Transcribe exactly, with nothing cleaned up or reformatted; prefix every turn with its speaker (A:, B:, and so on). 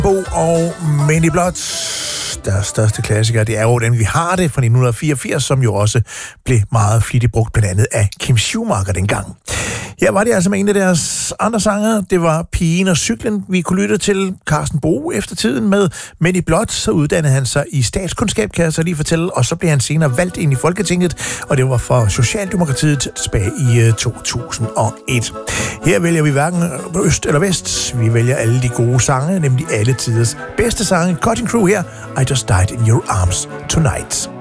A: Bo og Mænd i blåt. Deres største klassiker, det er jo den, vi har det fra nitten fireogfirs, som jo også blev meget flittigt brugt, blandt andet af Kim Schumacher dengang. Her var det altså med en af deres andre sanger. Det var Pigen og Cyklen. Vi kunne lytte til Carsten Bo efter tiden med Mænd i blåt. Så uddannede han sig i statskundskab, kan jeg så lige fortælle, og så blev han senere valgt ind i Folketinget, og det var for Socialdemokratiet tilbage i to tusind og et. Her vælger vi hverken øst eller vest. Vi vælger alle de gode sange, nemlig alle tiders bedste sange. Cutting Crew her, I Just Died in Your Arms Tonight.